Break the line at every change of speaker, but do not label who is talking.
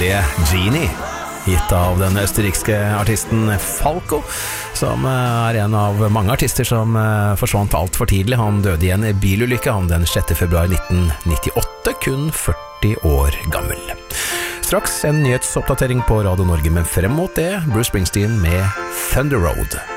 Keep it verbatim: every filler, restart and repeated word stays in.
nydelig Genie, gitt av den østerrikske artisten Falco, som er en av mange artister som forsvant alt for tidlig. Han døde i en bilulykke han den sjette februar nitten nittiåtte, kun førti år gammel. Straks en nyhetsoppdatering på Radio Norge, men frem mot det Bruce Springsteen med Thunder Road.